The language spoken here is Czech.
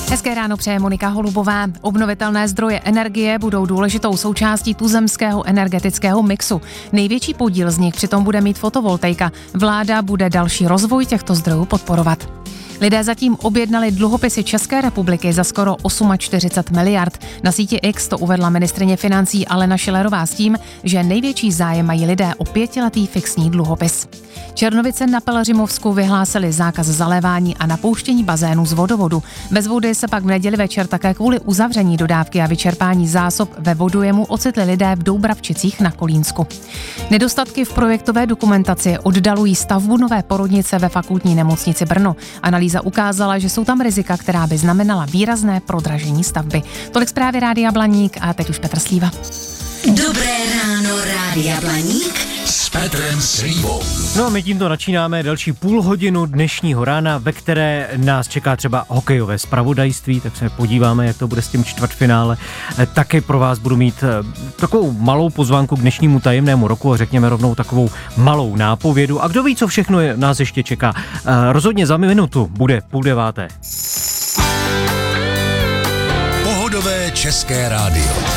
Hezké ráno přeje Monika Holubová. Obnovitelné zdroje energie budou důležitou součástí tuzemského energetického mixu. Největší podíl z nich přitom bude mít fotovoltaika. Vláda bude další rozvoj těchto zdrojů podporovat. Lidé zatím objednali dluhopisy České republiky za skoro 48 miliard. Na síti X to uvedla ministryně financí Alena Schillerová s tím, že největší zájem mají lidé o 5letý fixní dluhopis. Černovice na Pelhřimovsku vyhlásili zákaz zalévání a napouštění bazénů z vodovodu. Bez vody se pak v neděli večer také kvůli uzavření dodávky a vyčerpání zásob ve vodojemu ocitli lidé v Doubravčicích na Kolínsku. Nedostatky v projektové dokumentaci oddalují stavbu nové porodnice ve Fakultní nemocnici Brno. Analýza ukázala, že jsou tam rizika, která by znamenala výrazné prodražení stavby. Tolik zprávy Rádia Blaník a teď už Petr Slíva. Dobré ráno, Rádia Blaník s Petrem Slívou. No a my tímto začínáme další půl hodinu dnešního rána, ve které nás čeká třeba hokejové zpravodajství, tak se podíváme, jak to bude s tím čtvrtfinále. Také pro vás budu mít takovou malou pozvánku k dnešnímu tajemnému roku a řekněme rovnou takovou malou nápovědu. A kdo ví, co všechno nás ještě čeká. Rozhodně za minutu bude 8:30. Pohodové České rádio.